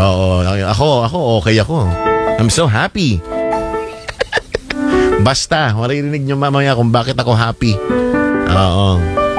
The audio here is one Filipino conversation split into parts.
Oo, ako, okay ako. I'm so happy. Basta, maririnig nyo mamaya kung bakit ako happy. Oo.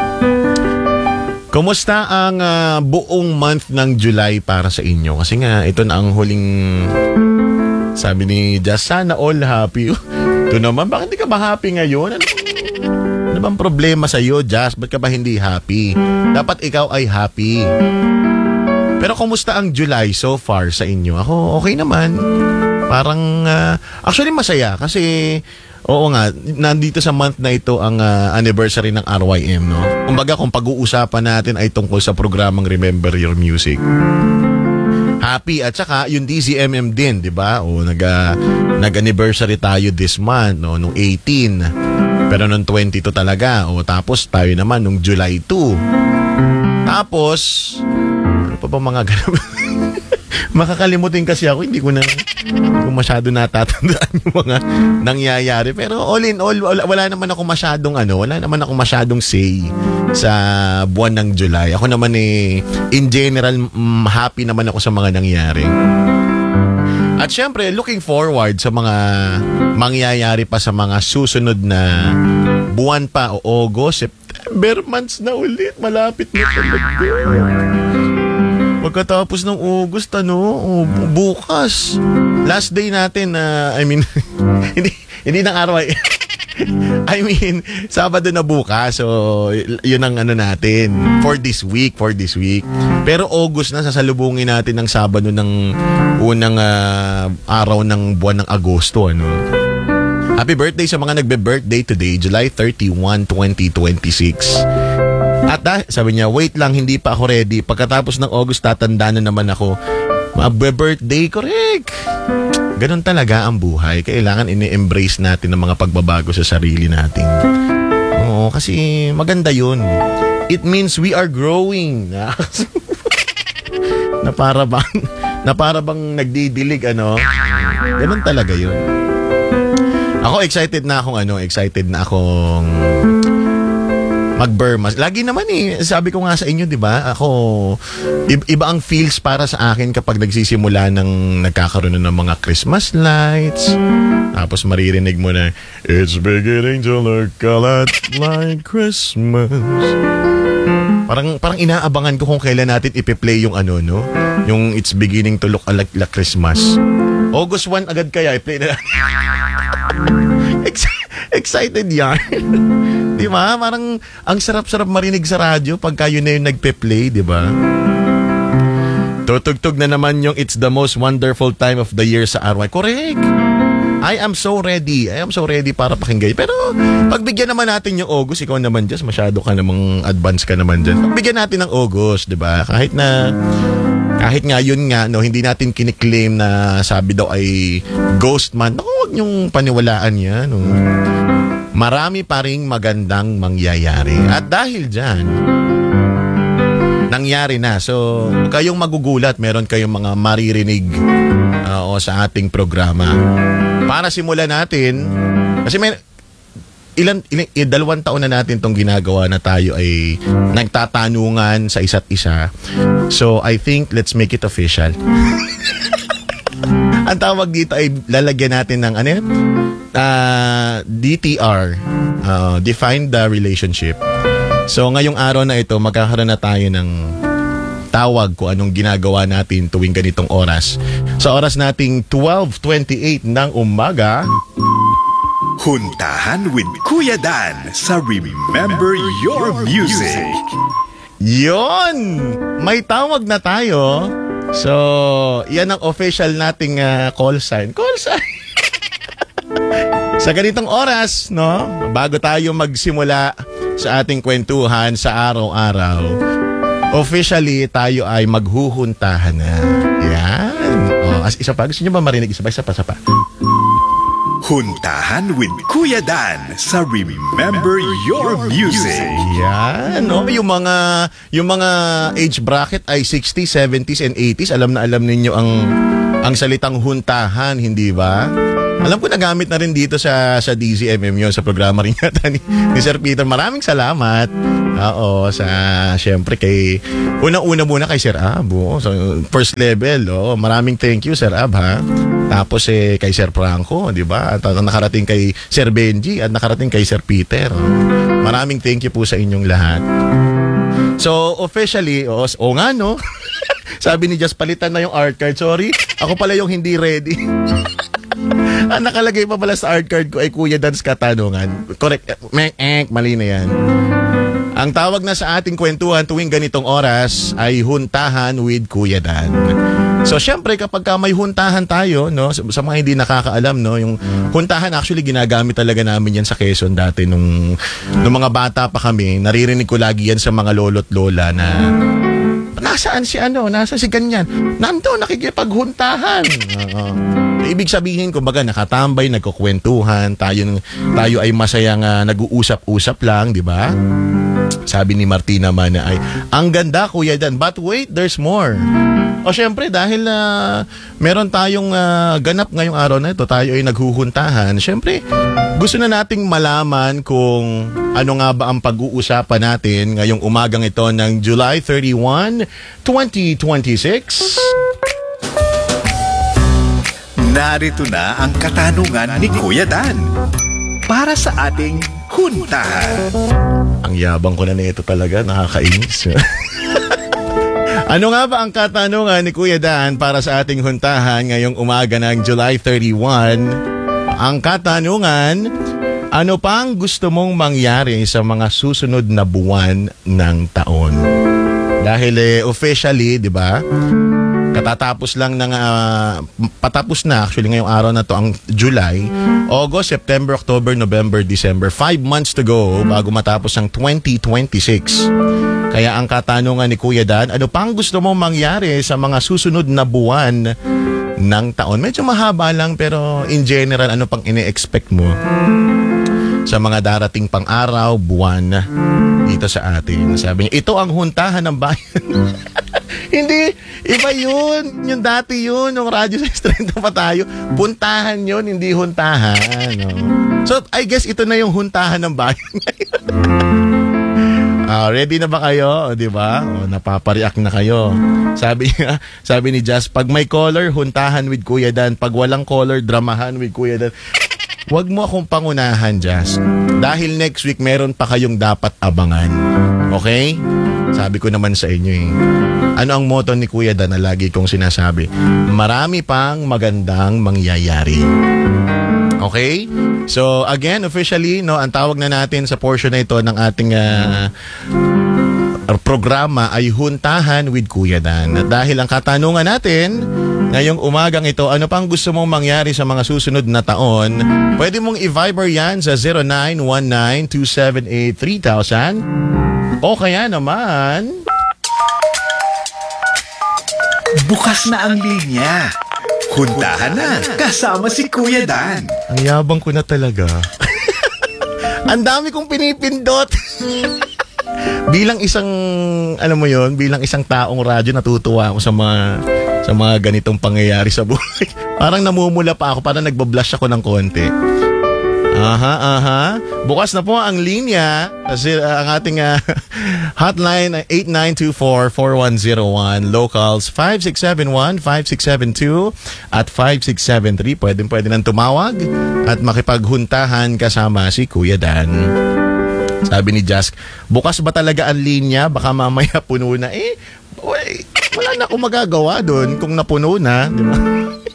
Kumusta ang buong month ng July para sa inyo? Kasi nga, ito na ang huling, sabi ni Jazz, sana all happy. Ito naman, bakit hindi ka ba happy ngayon? Ano bang problema sa'yo, Jazz? Ba't ka ba hindi happy? Dapat ikaw ay happy. Pero kumusta ang July so far sa inyo? Ako, okay naman. Parang, actually masaya kasi, oo nga, nandito sa month na ito ang anniversary ng RYM, no? Kumbaga kung pag-uusapan natin ay tungkol sa programang Remember Your Music. Happy at saka yung DZMM din, di ba? O nag-anniversary tayo this month, no, nung 18. Pero nung 22 talaga. O tapos tayo naman nung July 2. Tapos ano pa ba mga ganun? Makakalimutin kasi ako, hindi ko masyado natatandaan yung mga nangyayari. Pero all in all, wala naman ako masyadong say sa buwan ng July. Ako naman in general, happy naman ako sa mga nangyari. At syempre, looking forward sa mga mangyayari pa sa mga susunod na buwan pa o August, September months na ulit. Malapit na talaga. Pagkatapos ng August, bukas. Last day natin hindi ng araw. Sabado na bukas. So, yun ang natin for this week. Pero August na, sasalubungin natin ng Sabado ng unang araw ng buwan ng Agosto, Happy birthday sa mga nagbe-birthday today, July 31, 2026. At sabi niya, wait lang, hindi pa ako ready. Pagkatapos ng August, tatanda na naman ako. Birthday, correct. Ganon talaga ang buhay. Kailangan ini-embrace natin ang mga pagbabago sa sarili natin. Oo, kasi maganda yun. It means we are growing. na para bang nagdidilig, Ganon talaga yun. Ako excited na akong mag-Burma. Lagi naman sabi ko nga sa inyo, di ba? Ako, iba ang feels para sa akin kapag nagsisimula ng nagkakaroon ng mga Christmas lights. Tapos maririnig mo na, it's beginning to look a lot like Christmas. Parang inaabangan ko kung kailan natin ipi-play yung yung it's beginning to look like Christmas. August 1 agad kaya i-play na. Excited yan. Di ba? Parang ang sarap-sarap marinig sa radyo pagka yun na yung nagpe-play, di ba? Tutugtog na naman yung It's the Most Wonderful Time of the Year sa RY. Correct! I am so ready para pakinggan. Pero pagbigyan naman natin yung August, ikaw naman Jess, masyado ka namang advance ka naman dyan. Pagbigyan natin ng August, di ba? Kahit nga yun nga, hindi natin kiniklaim na sabi daw ay ghost month. Huwag niyong paniwalaan yan. Marami pa ring magandang mangyayari. At dahil dyan, nangyari na. So, huwag kayong magugulat. Meron kayong mga maririnig sa ating programa. Para simulan natin, kasi may 2 taon na natin tong ginagawa na tayo ay nagtatanungan sa isa't isa. So, I think let's make it official. Ang tawag dito ay lalagyan natin ng DTR, Define the Relationship. So, ngayong araw na ito, magkakaroon na tayo ng tawag kung anong ginagawa natin tuwing ganitong oras. Sa oras nating 12:28 ng umaga, Huntahan with Kuya Dan sa Remember Your Music. Yon! May tawag na tayo. So, yan ang official nating call sign. Sa ganitong oras, bago tayo magsimula sa ating kwentuhan sa araw-araw, officially tayo ay maghuhuntahan na. Yan. Isa pa. Gusto nyo ba marinig? Isa pa. Huntahan with Kuya Dan sa Remember Your Music. Yan, yung mga age bracket ay 60s, 70s and 80s. Alam na alam ninyo ang salitang huntahan, hindi ba? Alam ko nagamit na rin dito sa DZMM yun, sa programa rin yata ni Sir Peter. Maraming salamat. Oo, syempre kay una-una muna kay Sir Ab. So, first level, maraming thank you Sir Ab ha. Tapos kay Sir Franco, di ba? At nakarating kay Sir Benji at nakarating kay Sir Peter. Maraming thank you po sa inyong lahat. So, officially, nga no. Sabi ni Just, palitan na yung art card. Sorry, ako pala yung hindi ready. Ang nakalagay pa pala sa art card ko ay Kuya Dan's Katanungan. Correct. Mali na yan. Ang tawag na sa ating kwentuhan tuwing ganitong oras ay Huntahan with Kuya Dan. So, syempre, kapag may huntahan tayo, no, sa mga hindi nakakaalam, no, yung huntahan actually ginagamit talaga namin yan sa Quezon dati nung mga bata pa kami. Naririnig ko lagi yan sa mga lolo't lola na nasaan si ganyan? Nando, nakikipaghuntahan. Ibig sabihin, kumbaga, nakatambay, nagkukwentuhan, tayo ay masayang nag-uusap-usap lang, di ba? Sabi ni Martina man ay, ang ganda Kuya Dan, but wait, there's more. O syempre, dahil meron tayong ganap ngayong araw na ito, tayo ay naghuhuntahan, syempre, gusto na nating malaman kung ano nga ba ang pag-uusapan natin ngayong umagang ito ng July 31, 2026. Narito na ang katanungan ni Kuya Dan para sa ating huntahan. Ang yabang ko na nito talaga, nakakainis. Ano nga ba ang katanungan ni Kuya Dan para sa ating huntahan ngayong umaga ng July 31? Ang katanungan, ano pang gusto mong mangyari sa mga susunod na buwan ng taon? Dahil officially, di ba? Katatapos lang ng patapos na actually ngayong araw na to ang July, August, September, October, November, December. 5 months to go bago matapos ang 2026. Kaya ang katanungan ni Kuya Dan, ano pang gusto mong mangyari sa mga susunod na buwan ng taon? Medyo mahaba lang pero in general, ano pang ine-expect mo sa mga darating pang araw, buwan dito sa atin? Sabi niya, ito ang huntahan ng bayan. Hindi, iba yun. Yung dati yun, yung radyo sa Estrella pa tayo. Puntahan yun, hindi huntahan. No? So, I guess ito na yung huntahan ng bayan ngayon. Ready na ba kayo? O, di ba? O, napapareact na kayo. Sabi ni Jazz, pag may color, huntahan with Kuya Dan. Pag walang color, dramahan with Kuya Dan. Huwag mo akong pangunahan, Jazz. Dahil next week, meron pa kayong dapat abangan. Okay? Sabi ko naman sa inyo Ano ang motto ni Kuya Dan na lagi kong sinasabi? Marami pang magandang mangyayari. Okay? So, again, officially, no, ang tawag na natin sa portion na ito ng ating programa ay Huntahan with Kuya Dan. At dahil ang katanungan natin ngayong umagang ito, ano pang gusto mong mangyari sa mga susunod na taon? Pwede mong i-Viber yan sa 0919-278-3000 o kaya naman bukas na ang linya. Huntahan na kasama si Kuya Dan. Ang yabang ko na talaga. Ang dami kong pinipindot. Bilang isang, alam mo yon, bilang isang taong radyo, natutuwa ako sa mga ganitong pangyayari sa buhay. Parang namumula pa ako, parang nagbablush ako ng konti. Bukas na po ang linya kasi ang ating hotline 8924-4101, locals 5671-5672 at 5673. Pwede nang tumawag at makipaghuntahan kasama si Kuya Dan. Sabi ni Jask, bukas ba talaga ang linya? Baka mamaya puno na. Wala na akong magagawa doon kung napuno na, di ba?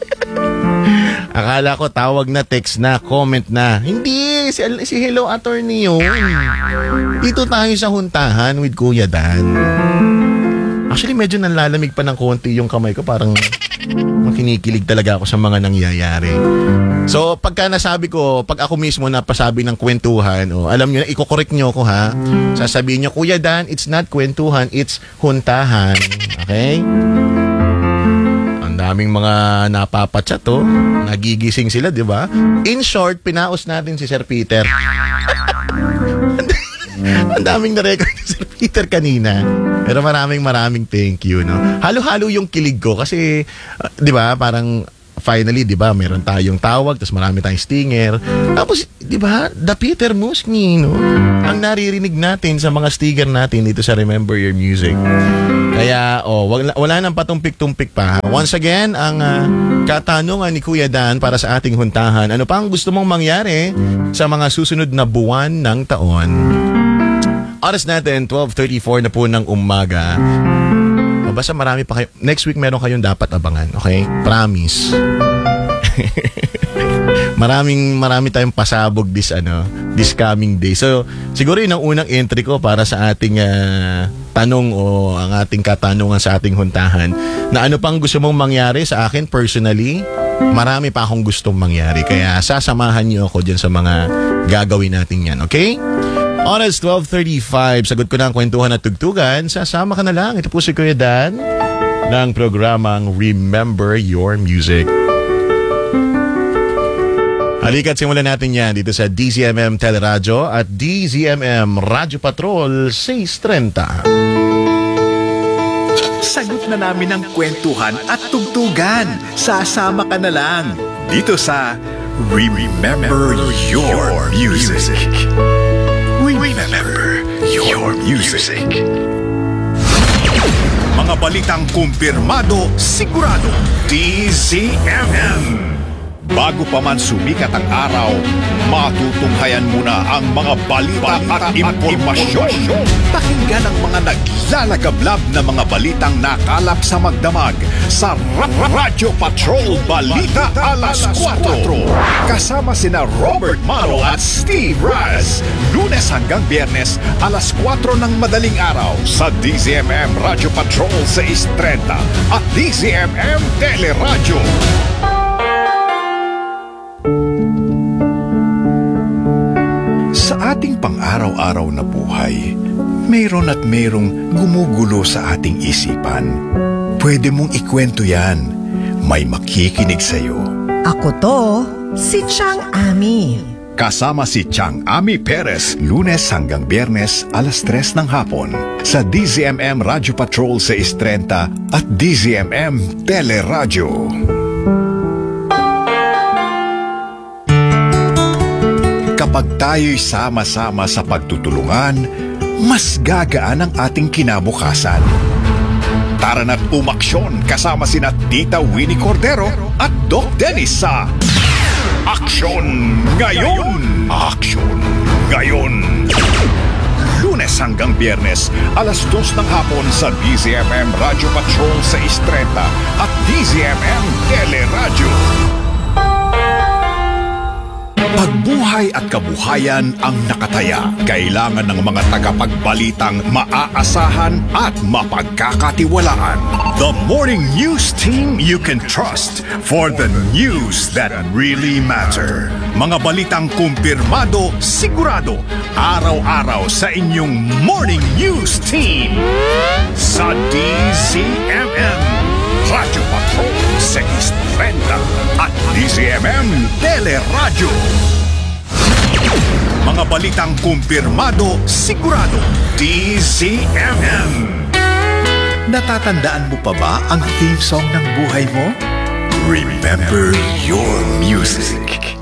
Akala ko tawag na, text na, comment na. Hindi, si Hello Attorney yun. Dito tayo sa huntahan with Kuya Dan. Actually, medyo nalalamig pa ng konti yung kamay ko. Parang kinikilig talaga ako sa mga nangyayari. So, pagka nasabi ko, pag ako mismo napasabi ng kwentuhan, alam nyo na, iko-correct nyo ako ha. Sasabihin nyo, Kuya Dan, it's not kwentuhan, it's huntahan. Okay? Daming mga napapachat nagigising sila, di ba? In short, pinaos natin si Sir Peter. Ang daming na-record ni Sir Peter kanina. Pero maraming thank you, no? Halo-halo yung kilig ko kasi, di ba, parang finally, di ba, meron tayong tawag, tapos marami tayong stinger. Tapos, di ba, the Peter Musni, no? Ang naririnig natin sa mga sticker natin dito sa Remember Your Music. Kaya, wala nang patumpik-tumpik pa. Once again, ang katanungan ni Kuya Dan para sa ating huntahan, ano pa ang gusto mong mangyari sa mga susunod na buwan ng taon? Oras natin, 12:34 na po ng umaga. Basta marami pa kayo. Next week meron kayong dapat abangan, okay? Promise. marami tayong pasabog this coming day. So, siguro yun ang unang entry ko para sa ating tanong o ang ating katanungan sa ating huntahan. Na ano pang gusto mong mangyari sa akin personally? Marami pa akong gustong mangyari. Kaya sasamahan niyo ako dyan sa mga gagawin natin yan, okay? Oras 12:35, sagot ko na ang kwentuhan at tugtugan. Sasama ka na lang. Ito po si Kuya Dan ng programang Remember Your Music. Halika't simulan natin yan dito sa DZMM Teleradyo at DZMM Radyo Patrol 630. Sagot na namin ang kwentuhan at tugtugan. Sasama ka na lang dito sa Remember Your Music. Remember your music. Mga balitang kumpirmado, sigurado, DZMM. Bago pa man sumikat ang araw, matutunghayan muna ang mga balita at impormasyon. Pakinggan ang mga naglalagablab na mga balitang nakalap sa magdamag sa Radyo Patrol Balita Alas 4. Kasama sina Robert Maro at Steve Raz. Lunes hanggang Biyernes, alas 4 ng madaling araw sa DZMM Radyo Patrol 630 at DZMM Teleradyo. Sa ating pang-araw-araw na buhay, mayroon at mayroong gumugulo sa ating isipan. Pwede mong ikwento yan. May makikinig sa'yo. Ako to, si Chang Ami. Kasama si Chang Ami Perez, Lunes hanggang Biyernes, alas 3 ng hapon sa DZMM Radyo Patrol 630 at DZMM Teleradyo. Kapag tayo'y sama-sama sa pagtutulungan, mas gagaan ang ating kinabukasan. Tara na't umaksyon kasama sina Tita Winnie Cordero at Doc Dennis sa Aksyon Ngayon! Aksyon Ngayon! Lunes hanggang Biyernes, alas 2 ng hapon sa DZMM Radyo Patrol 630 at DZMM Teleradyo. Pagbuhay at kabuhayan ang nakataya. Kailangan ng mga tagapagbalitang maaasahan at mapagkakatiwalaan. The Morning News Team you can trust for the news that really matter. Mga balitang kumpirmado, sigurado, araw-araw sa inyong Morning News Team. Sa DZMM Radyo Patrol 630 at DZMM Teleradyo. Mga balitang kumpirmado, sigurado, DZMM. Natatandaan mo pa ba ang theme song ng buhay mo? Remember Your Music.